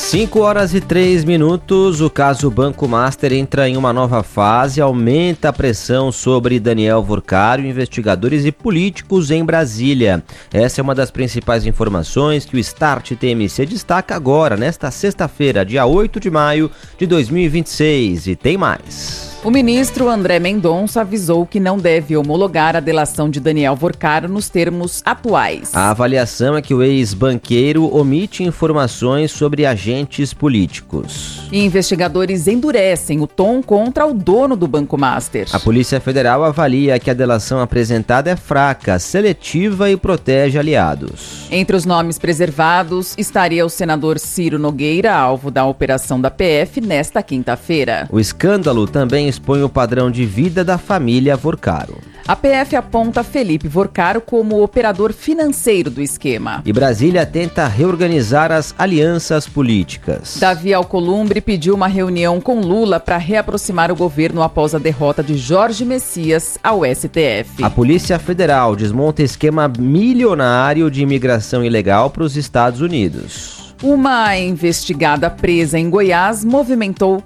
5h03, o caso Banco Master entra em uma nova fase, aumenta a pressão sobre Daniel Vorcário, investigadores e políticos em Brasília. Essa é uma das principais informações que o Start TMC destaca agora, nesta sexta-feira, dia 8 de maio de 2026, e tem mais. O ministro André Mendonça avisou que não deve homologar a delação de Daniel Vorcário nos termos atuais. A avaliação é que o ex-banqueiro omite informações sobre agentes políticos. E investigadores endurecem o tom contra o dono do Banco Master. A Polícia Federal avalia que a delação apresentada é fraca, seletiva e protege aliados. Entre os nomes preservados estaria o senador Ciro Nogueira, alvo da operação da PF nesta quinta-feira. O escândalo também expõe o padrão de vida da família Vorcário. A PF aponta Felipe Vorcário como operador financeiro do esquema. E Brasília tenta reorganizar as alianças políticas. Davi Alcolumbre pediu uma reunião com Lula para reaproximar o governo após a derrota de Jorge Messias ao STF. A Polícia Federal desmonta esquema milionário de imigração ilegal para os Estados Unidos. Uma investigada presa em Goiás movimentou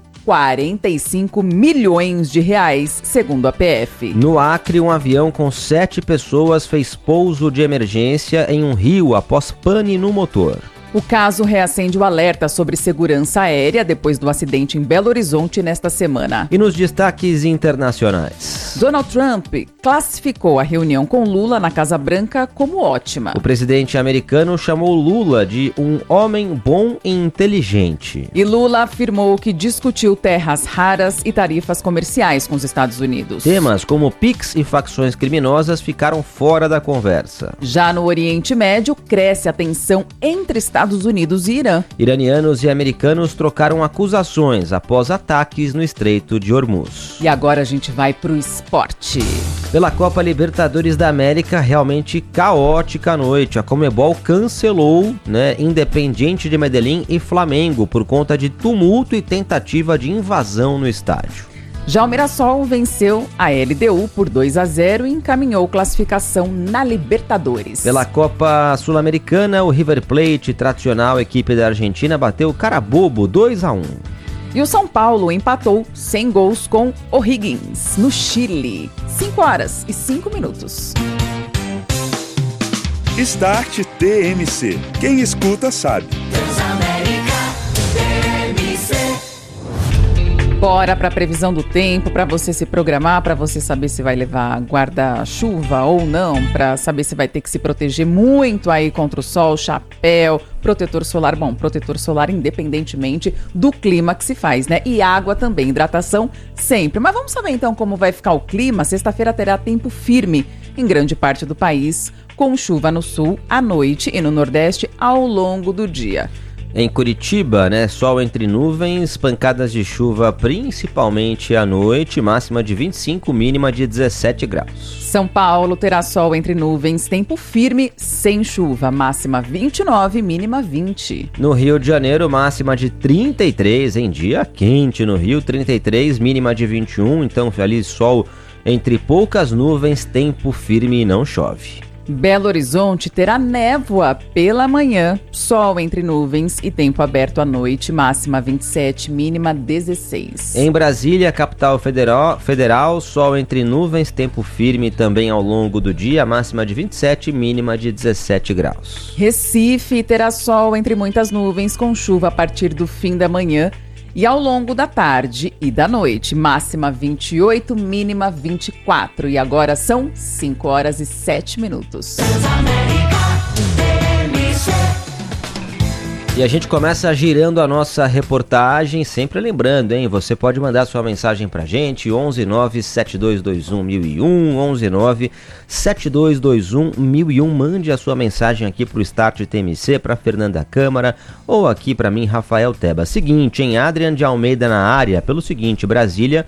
45 milhões de reais, segundo a PF. No Acre, um avião com 7 pessoas fez pouso de emergência em um rio após pane no motor. O caso reacende o alerta sobre segurança aérea depois do acidente em Belo Horizonte nesta semana. E nos destaques internacionais. Donald Trump classificou a reunião com Lula na Casa Branca como ótima. O presidente americano chamou Lula de um homem bom e inteligente. E Lula afirmou que discutiu terras raras e tarifas comerciais com os Estados Unidos. Temas como PIX e facções criminosas ficaram fora da conversa. Já no Oriente Médio, cresce a tensão entre Estados Unidos e Irã. Iranianos e americanos trocaram acusações após ataques no Estreito de Hormuz. E agora a gente vai pro esporte. Pela Copa Libertadores da América, realmente caótica a noite. A Conmebol cancelou, Independiente de Medellín e Flamengo por conta de tumulto e tentativa de invasão no estádio. Já o Mirassol venceu a LDU por 2-0 e encaminhou classificação na Libertadores. Pela Copa Sul-Americana, o River Plate, tradicional equipe da Argentina, bateu o Carabobo 2-1. E o São Paulo empatou sem gols com O'Higgins, no Chile. 5h05. Start TMC. Quem escuta sabe. Bora para a previsão do tempo, para você se programar, para você saber se vai levar guarda-chuva ou não, para saber se vai ter que se proteger muito aí contra o sol, chapéu, protetor solar. Bom, protetor solar independentemente do clima que se faz, E água também, hidratação sempre. Mas vamos saber então como vai ficar o clima. Sexta-feira terá tempo firme em grande parte do país, com chuva no sul à noite e no nordeste ao longo do dia. Em Curitiba, sol entre nuvens, pancadas de chuva principalmente à noite, máxima de 25, mínima de 17 graus. São Paulo terá sol entre nuvens, tempo firme, sem chuva, máxima 29, mínima 20. No Rio de Janeiro, máxima de 33, em dia quente no Rio, 33, mínima de 21, então ali sol entre poucas nuvens, tempo firme e não chove. Belo Horizonte terá névoa pela manhã, sol entre nuvens e tempo aberto à noite, máxima 27, mínima 16. Em Brasília, capital federal, sol entre nuvens, tempo firme também ao longo do dia, máxima de 27, mínima de 17 graus. Recife terá sol entre muitas nuvens, com chuva a partir do fim da manhã e ao longo da tarde e da noite, máxima 28, mínima 24. E agora são 5h07. E a gente começa girando a nossa reportagem, sempre lembrando, você pode mandar sua mensagem pra gente, 119-7221-1001, 119-7221-1001, mande a sua mensagem aqui pro Start TMC, pra Fernanda Câmara, ou aqui pra mim, Rafael Teba. Seguinte, Adrian de Almeida na área, pelo seguinte, Brasília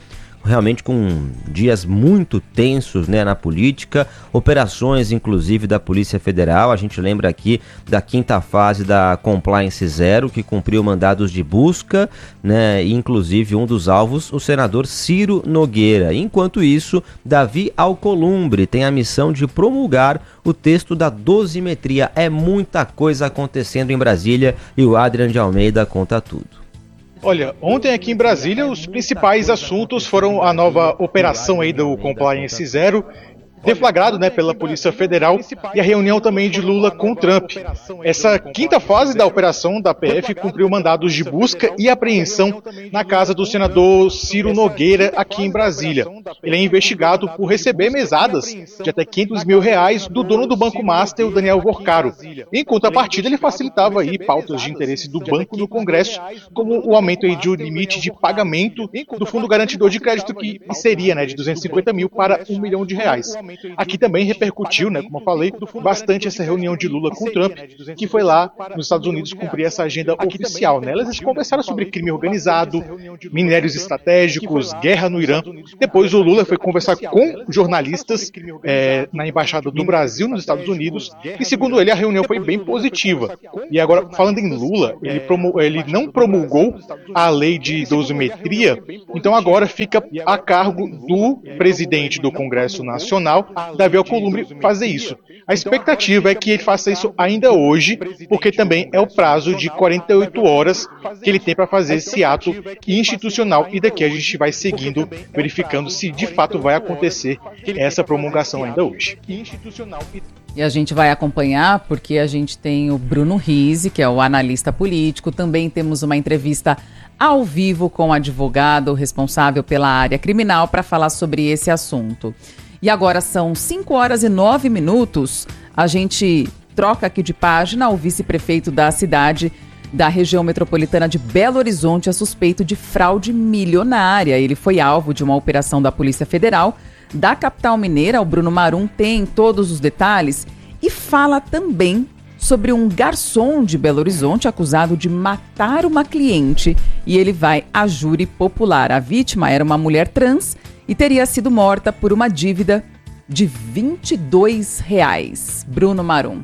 realmente com dias muito tensos, né, na política, operações inclusive da Polícia Federal. A gente lembra aqui da 5ª fase da Compliance Zero, que cumpriu mandados de busca, né, e inclusive um dos alvos, o senador Ciro Nogueira. Enquanto isso, Davi Alcolumbre tem a missão de promulgar o texto da dosimetria. É muita coisa acontecendo em Brasília e o Adrian de Almeida conta tudo. Olha, ontem aqui em Brasília os principais assuntos foram a nova operação aí do Compliance Zero, deflagrado, né, pela Polícia Federal, e a reunião também de Lula com Trump. Essa 5ª fase da operação da PF cumpriu mandados de busca e apreensão na casa do senador Ciro Nogueira aqui em Brasília. Ele é investigado por receber mesadas de até R$500 mil do dono do Banco Master, o Daniel Vorcaro. Em contrapartida, ele facilitava aí pautas de interesse do banco no Congresso, como o aumento aí de um limite de pagamento do Fundo Garantidor de Crédito, que seria, né, de R$250 mil para R$1 milhão. Aqui também repercutiu, né, como eu falei, bastante essa reunião de Lula com Trump, que foi lá nos Estados Unidos cumprir essa agenda oficial. Né? Eles conversaram sobre crime organizado, minérios estratégicos, guerra no Irã. Depois o Lula foi conversar com jornalistas na Embaixada do Brasil nos Estados Unidos, e segundo ele a reunião foi bem positiva. E agora, falando em Lula, ele não promulgou a lei de dosimetria, então agora fica a cargo do presidente do Congresso Nacional, Davi Alcolumbre, fazer isso. A expectativa é que ele faça isso ainda hoje, porque também é o prazo de 48 horas que ele tem para fazer esse ato institucional, e daqui a gente vai seguindo, verificando se de fato vai acontecer essa promulgação ainda hoje. E a gente vai acompanhar porque a gente tem o Bruno Rizzi, que é o analista político, também temos uma entrevista ao vivo com o advogado responsável pela área criminal para falar sobre esse assunto. E agora são 5h09, a gente troca aqui de página. O vice-prefeito da cidade da região metropolitana de Belo Horizonte é suspeito de fraude milionária. Ele foi alvo de uma operação da Polícia Federal da capital mineira. O Bruno Marum tem todos os detalhes e fala também sobre um garçom de Belo Horizonte acusado de matar uma cliente, e ele vai a júri popular. A vítima era uma mulher trans e teria sido morta por uma dívida de R$22. Bruno Marum.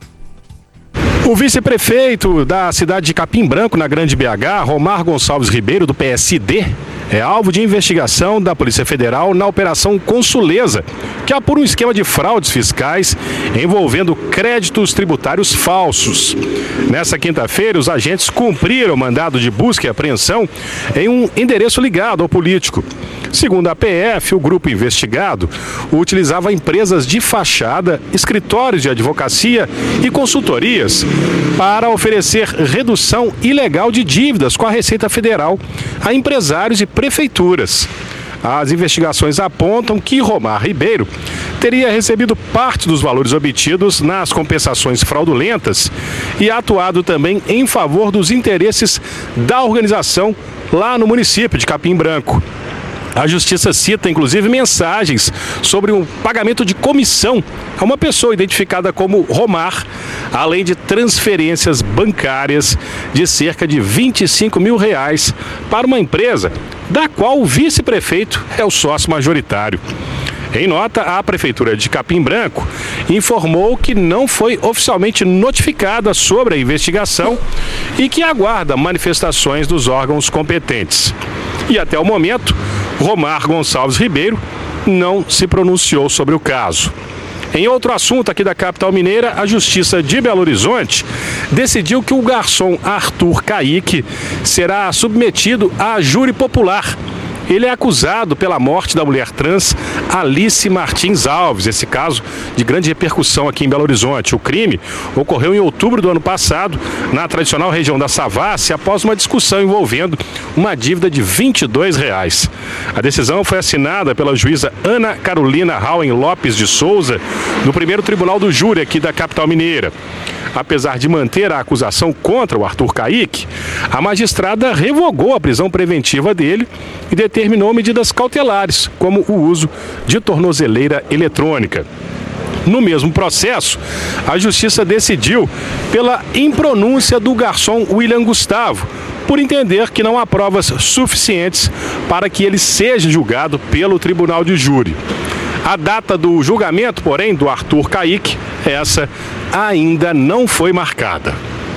O vice-prefeito da cidade de Capim Branco, na Grande BH, Romar Gonçalves Ribeiro, do PSD, é alvo de investigação da Polícia Federal na Operação Consuleza, que apura um esquema de fraudes fiscais envolvendo créditos tributários falsos. Nessa quinta-feira, os agentes cumpriram mandado de busca e apreensão em um endereço ligado ao político. Segundo a PF, o grupo investigado utilizava empresas de fachada, escritórios de advocacia e consultorias para oferecer redução ilegal de dívidas com a Receita Federal a empresários e prefeituras. As investigações apontam que Romar Ribeiro teria recebido parte dos valores obtidos nas compensações fraudulentas e atuado também em favor dos interesses da organização lá no município de Capim Branco. A Justiça cita, inclusive, mensagens sobre um pagamento de comissão a uma pessoa identificada como Romar, além de transferências bancárias de cerca de R$25 mil para uma empresa da qual o vice-prefeito é o sócio majoritário. Em nota, a Prefeitura de Capim Branco informou que não foi oficialmente notificada sobre a investigação e que aguarda manifestações dos órgãos competentes. E até o momento, Romar Gonçalves Ribeiro não se pronunciou sobre o caso. Em outro assunto aqui da capital mineira, a Justiça de Belo Horizonte decidiu que o garçom Arthur Caíque será submetido a júri popular. Ele é acusado pela morte da mulher trans Alice Martins Alves, esse caso de grande repercussão aqui em Belo Horizonte. O crime ocorreu em outubro do ano passado, na tradicional região da Savassi, após uma discussão envolvendo uma dívida de R$22. A decisão foi assinada pela juíza Ana Carolina Rauen Lopes de Souza, do primeiro tribunal do júri aqui da capital mineira. Apesar de manter a acusação contra o Arthur Caíque, a magistrada revogou a prisão preventiva dele e determinou medidas cautelares, como o uso de tornozeleira eletrônica. No mesmo processo, a Justiça decidiu pela impronúncia do garçom William Gustavo, por entender que não há provas suficientes para que ele seja julgado pelo tribunal de júri. A data do julgamento, porém, do Arthur Caíque, essa ainda não foi marcada.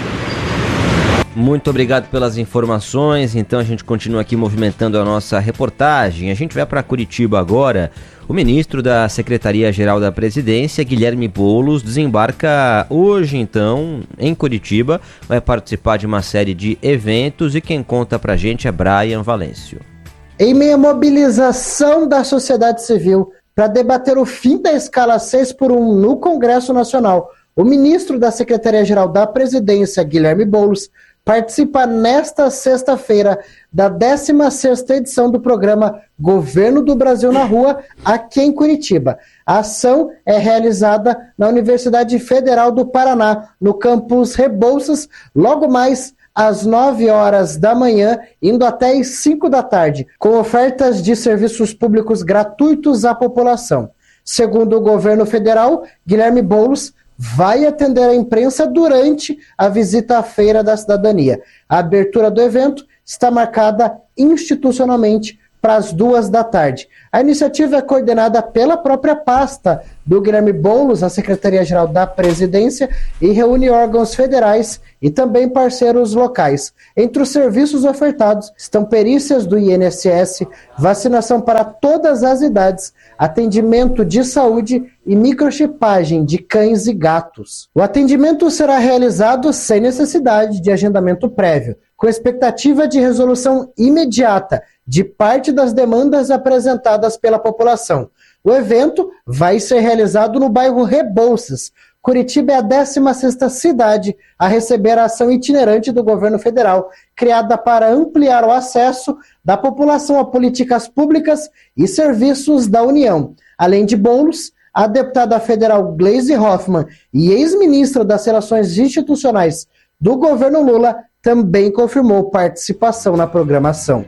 Muito obrigado pelas informações. Então a gente continua aqui movimentando a nossa reportagem. A gente vai para Curitiba agora. O ministro da Secretaria-Geral da Presidência, Guilherme Boulos, desembarca hoje, então, em Curitiba. Vai participar de uma série de eventos e quem conta pra gente é Brian Valêncio. Em meio à mobilização da sociedade civil para debater o fim da escala 6x1 no Congresso Nacional, o ministro da Secretaria-Geral da Presidência, Guilherme Boulos, participa nesta sexta-feira da 16ª edição do programa Governo do Brasil na Rua, aqui em Curitiba. A ação é realizada na Universidade Federal do Paraná, no campus Rebouças, logo mais às 9 horas da manhã, indo até às 5 da tarde, com ofertas de serviços públicos gratuitos à população. Segundo o governo federal, Guilherme Boulos vai atender a imprensa durante a visita à Feira da Cidadania. A abertura do evento está marcada institucionalmente para as 2 da tarde. A iniciativa é coordenada pela própria pasta do Guilherme Boulos, a Secretaria-Geral da Presidência, e reúne órgãos federais e também parceiros locais. Entre os serviços ofertados estão perícias do INSS, vacinação para todas as idades, atendimento de saúde e microchipagem de cães e gatos. O atendimento será realizado sem necessidade de agendamento prévio, com expectativa de resolução imediata de parte das demandas apresentadas pela população. O evento vai ser realizado no bairro Rebouças. Curitiba é a 16ª cidade a receber a ação itinerante do governo federal, criada para ampliar o acesso da população a políticas públicas e serviços da União. Além de Boulos, a deputada federal Gleisi Hoffmann e ex-ministra das Relações Institucionais do governo Lula também confirmou participação na programação.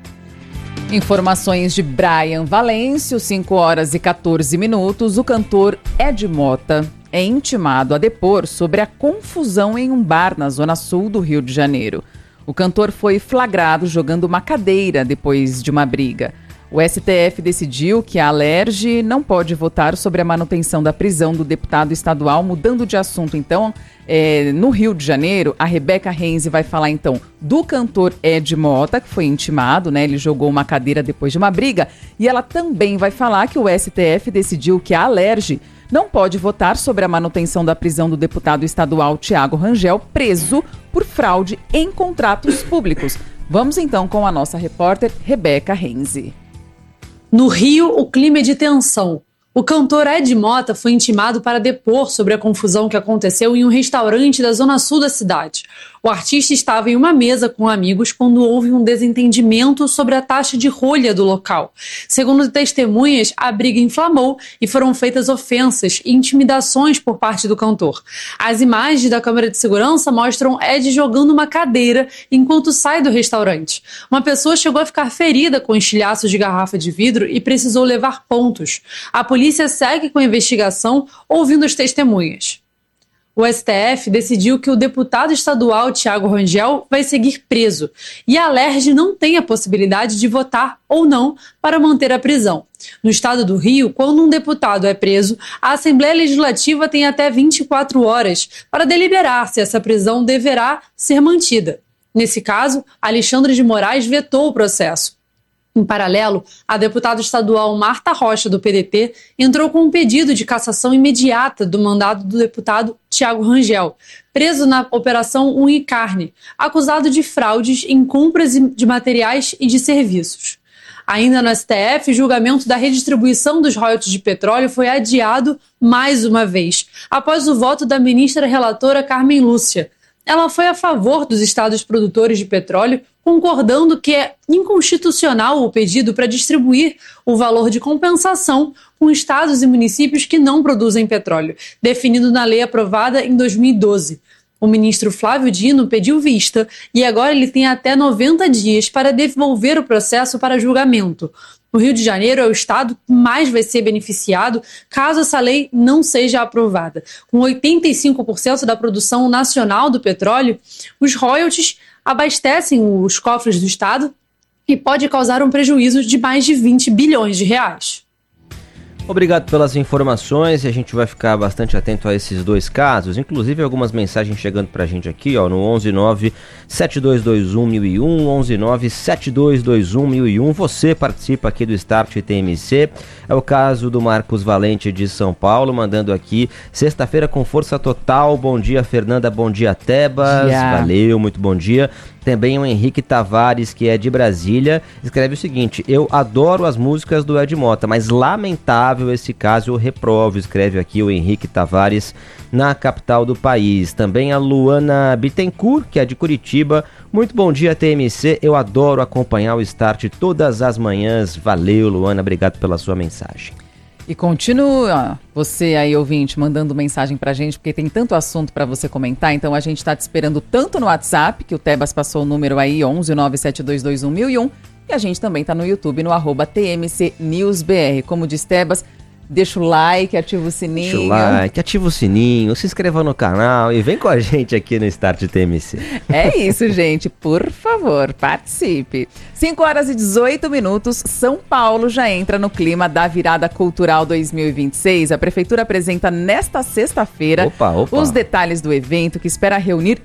Informações de Brian Valêncio, 5 horas e 14 minutos. O cantor Ed Mota é intimado a depor sobre a confusão em um bar na zona sul do Rio de Janeiro. O cantor foi flagrado jogando uma cadeira depois de uma briga. O STF decidiu que a Alerj não pode votar sobre a manutenção da prisão do deputado estadual. Mudando de assunto, então, no Rio de Janeiro, a Rebeca Renzi vai falar, então, do cantor Ed Mota, que foi intimado, né? Ele jogou uma cadeira depois de uma briga. E ela também vai falar que o STF decidiu que a Alerj não pode votar sobre a manutenção da prisão do deputado estadual Thiago Rangel, preso por fraude em contratos públicos. Vamos, então, com a nossa repórter Rebeca Renzi. No Rio, o clima é de tensão. O cantor Ed Mota foi intimado para depor sobre a confusão que aconteceu em um restaurante da zona sul da cidade. O artista estava em uma mesa com amigos quando houve um desentendimento sobre a taxa de rolha do local. Segundo testemunhas, a briga inflamou e foram feitas ofensas e intimidações por parte do cantor. As imagens da câmera de segurança mostram Ed jogando uma cadeira enquanto sai do restaurante. Uma pessoa chegou a ficar ferida com estilhaços de garrafa de vidro e precisou levar pontos. A polícia segue com a investigação, ouvindo as testemunhas. O STF decidiu que o deputado estadual Thiago Rangel vai seguir preso e a Alerj não tem a possibilidade de votar ou não para manter a prisão. No estado do Rio, quando um deputado é preso, a Assembleia Legislativa tem até 24 horas para deliberar se essa prisão deverá ser mantida. Nesse caso, Alexandre de Moraes vetou o processo. Em paralelo, a deputada estadual Marta Rocha, do PDT, entrou com um pedido de cassação imediata do mandado do deputado Thiago Rangel, preso na Operação Unha e Carne, acusado de fraudes em compras de materiais e de serviços. Ainda no STF, o julgamento da redistribuição dos royalties de petróleo foi adiado mais uma vez, após o voto da ministra relatora Carmen Lúcia. Ela foi a favor dos estados produtores de petróleo, concordando que é inconstitucional o pedido para distribuir o valor de compensação com estados e municípios que não produzem petróleo, definido na lei aprovada em 2012. O ministro Flávio Dino pediu vista e agora ele tem até 90 dias para devolver o processo para julgamento. O Rio de Janeiro é o estado que mais vai ser beneficiado caso essa lei não seja aprovada. Com 85% da produção nacional do petróleo, os royalties abastecem os cofres do Estado e pode causar um prejuízo de mais de 20 bilhões de reais. Obrigado pelas informações e a gente vai ficar bastante atento a esses dois casos, inclusive algumas mensagens chegando pra gente aqui, ó, no 119-7221-1001, 119-7221-1001. Você participa aqui do Start TMC. É o caso do Marcos Valente de São Paulo, mandando aqui, sexta-feira com força total. Bom dia, Fernanda, bom dia, Tebas. Valeu, muito bom dia. Também o Henrique Tavares, que é de Brasília, escreve o seguinte: eu adoro as músicas do Ed Mota, mas lamentável esse caso, eu reprovo, escreve aqui o Henrique Tavares, na capital do país. Também a Luana Bittencourt, que é de Curitiba. Muito bom dia, TMC, eu adoro acompanhar o Start todas as manhãs. Valeu, Luana, obrigado pela sua mensagem. E continua, você aí ouvinte, mandando mensagem pra gente, porque tem tanto assunto pra você comentar, então a gente tá te esperando tanto no WhatsApp, que o Tebas passou o número aí, 11972211001, e a gente também tá no YouTube, no @TMCNewsBR. Como diz Tebas, deixa o like, ativa o sininho. Deixa o like, ativa o sininho, se inscreva no canal e vem com a gente aqui no Start TMC. É isso, gente. Por favor, participe. 5h18, São Paulo já entra no clima da Virada Cultural 2026. A Prefeitura apresenta nesta sexta-feira os detalhes do evento, que espera reunir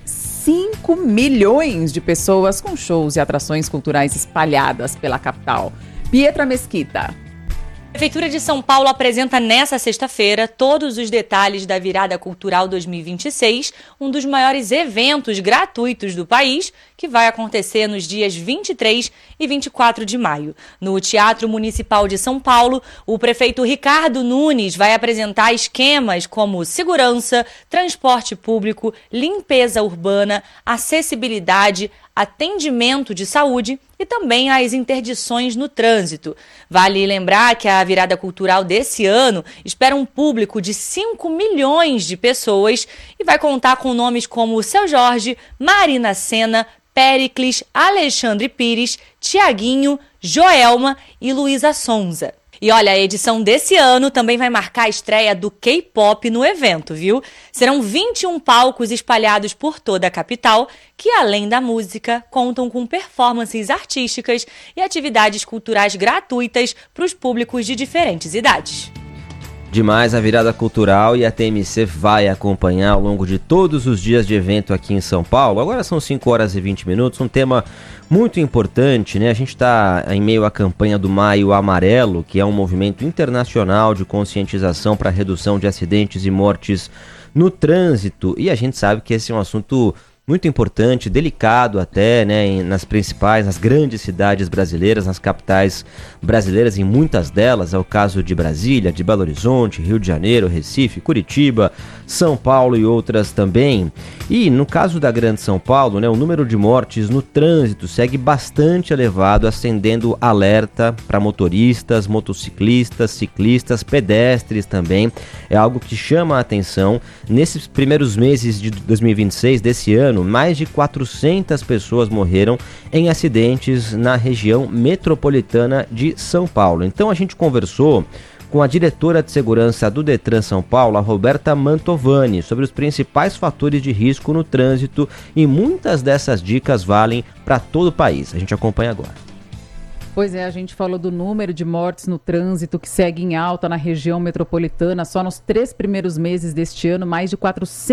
5 milhões de pessoas com shows e atrações culturais espalhadas pela capital. Pietra Mesquita. A Prefeitura de São Paulo apresenta nesta sexta-feira todos os detalhes da Virada Cultural 2026, um dos maiores eventos gratuitos do país, que vai acontecer nos dias 23 e 24 de maio. No Teatro Municipal de São Paulo, o prefeito Ricardo Nunes vai apresentar esquemas como segurança, transporte público, limpeza urbana, acessibilidade, atendimento de saúde e também as interdições no trânsito. Vale lembrar que a Virada Cultural desse ano espera um público de 5 milhões de pessoas e vai contar com nomes como Seu Jorge, Marina Sena, Péricles, Alexandre Pires, Tiaguinho, Joelma e Luísa Sonza. E olha, a edição desse ano também vai marcar a estreia do K-pop no evento, viu? Serão 21 palcos espalhados por toda a capital, que além da música, contam com performances artísticas e atividades culturais gratuitas para os públicos de diferentes idades. Demais a Virada Cultural, e a TMC vai acompanhar ao longo de todos os dias de evento aqui em São Paulo. Agora são 5h20, um tema muito importante, né? A gente está em meio à campanha do Maio Amarelo, que é um movimento internacional de conscientização para a redução de acidentes e mortes no trânsito, e a gente sabe que esse é um assunto muito importante, delicado até, né, nas grandes cidades brasileiras, nas capitais brasileiras, em muitas delas. É o caso de Brasília, de Belo Horizonte, Rio de Janeiro, Recife, Curitiba, São Paulo e outras também. E no caso da Grande São Paulo, né, o número de mortes no trânsito segue bastante elevado, acendendo alerta para motoristas, motociclistas, ciclistas, pedestres também. É algo que chama a atenção. Nesses primeiros meses de 2026, desse ano, mais de 400 pessoas morreram em acidentes na região metropolitana de São Paulo. Então a gente conversou com a diretora de segurança do Detran São Paulo, a Roberta Mantovani, sobre os principais fatores de risco no trânsito, e muitas dessas dicas valem para todo o país. A gente acompanha agora. Pois é, a gente falou do número de mortes no trânsito que segue em alta na região metropolitana. Só nos 3 primeiros meses deste ano, mais de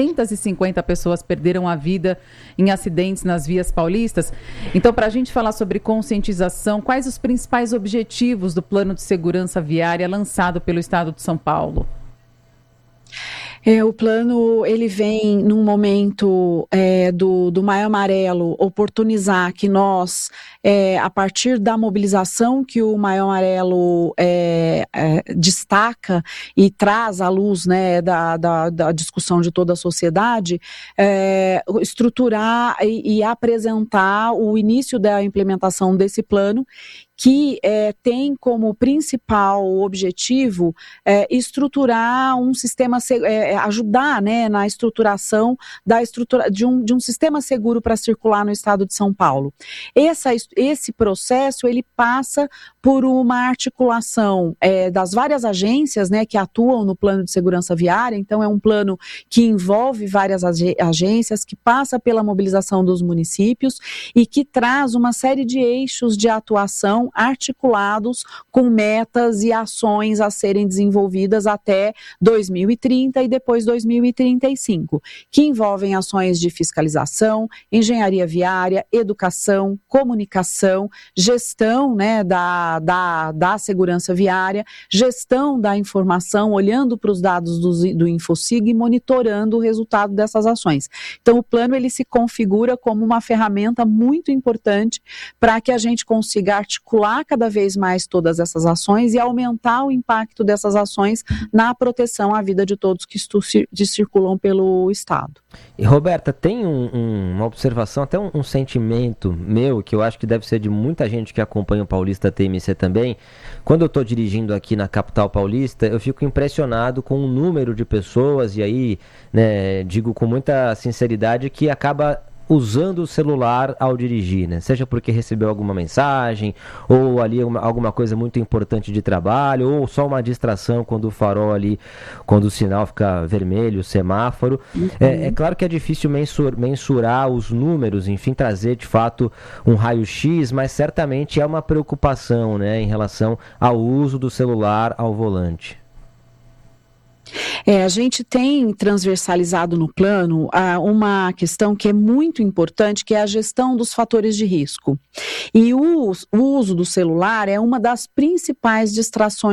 450 pessoas perderam a vida em acidentes nas vias paulistas. Então, para a gente falar sobre conscientização, quais os principais objetivos do Plano de Segurança Viária lançado pelo Estado de São Paulo? O plano, ele vem num momento do Maio Amarelo oportunizar que nós, a partir da mobilização que o Maio Amarelo destaca e traz à luz, né, da discussão de toda a sociedade, estruturar e apresentar o início da implementação desse plano, que tem como principal objetivo estruturar um sistema, ajudar, né, na estruturação de um sistema seguro para circular no estado de São Paulo. Esse processo, ele passa por uma articulação das várias agências, né, que atuam no plano de segurança viária. Então é um plano que envolve várias agências, que passa pela mobilização dos municípios e que traz uma série de eixos de atuação articulados com metas e ações a serem desenvolvidas até 2030 e depois 2035, que envolvem ações de fiscalização, engenharia viária, educação, comunicação, gestão, né, da segurança viária, gestão da informação, olhando para os dados do Infosig e monitorando o resultado dessas ações. Então, o plano, ele se configura como uma ferramenta muito importante para que a gente consiga articular cada vez mais todas essas ações e aumentar o impacto dessas ações na proteção à vida de todos que circulam pelo Estado. E, Roberta, tem uma observação, até um sentimento meu, que eu acho que deve ser de muita gente que acompanha o Paulista TMC também. Quando eu estou dirigindo aqui na capital paulista, eu fico impressionado com o número de pessoas, e aí, né, digo com muita sinceridade, que acaba usando o celular ao dirigir, né? Seja porque recebeu alguma mensagem, ou ali alguma coisa muito importante de trabalho, ou só uma distração quando o farol ali, quando o sinal fica vermelho, o semáforo. É claro que é difícil mensurar os números, enfim, trazer de fato um raio-x, mas certamente é uma preocupação, né, em relação ao uso do celular ao volante. A gente tem transversalizado no plano uma questão que é muito importante, que é a gestão dos fatores de risco. E o uso do celular é uma das principais distrações